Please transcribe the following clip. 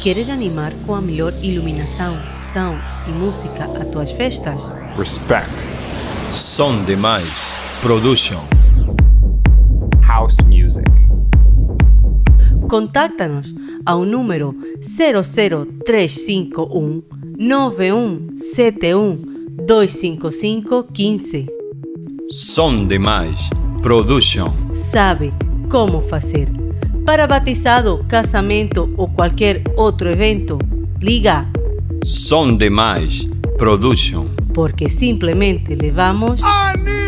Queres animar com a melhor iluminação, som e música a tuas festas? Respect. Som Demais Production. House music. Contacta-nos ao número 00351 9171 255 15. Som Demais Production. Sabe como fazer. Para batizado, casamento ou qualquer outro evento, liga Som Demais Production. porque simplesmente levamos